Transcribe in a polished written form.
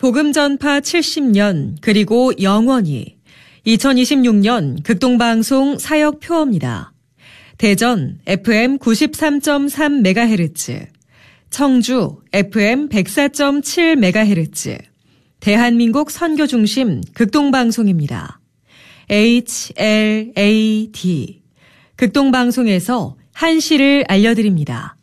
복음 전파 70년 그리고 영원히 2026년 극동방송 사역 표어입니다. 대전 FM 93.3MHz, 청주 FM 104.7MHz, 대한민국 선교중심 극동방송입니다. HLAD 극동방송에서 한시를 알려드립니다.